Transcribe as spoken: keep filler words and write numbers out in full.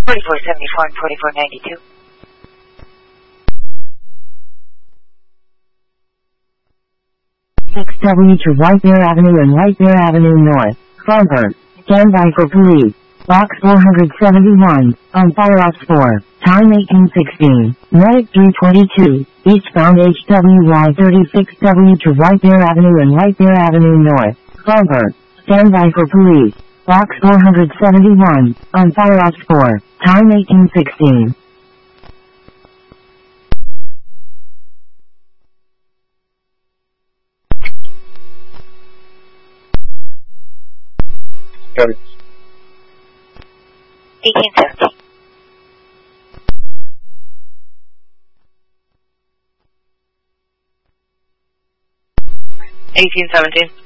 forty-four seventy-four and forty-four ninety-two. six W to White Bear Avenue and White Bear Avenue North. Frogger. Stand by for police. Box four seventy-one. On fire ops four. Time eighteen sixteen. Medic three twenty-two. Eastbound H W Y thirty-six W to White Bear Avenue and White Bear Avenue North. Frogger. Stand by for police. Box four seventy-one. On fire ops four. Time eighteen sixteen. Got it. eighteen seventeen. eighteen seventeen.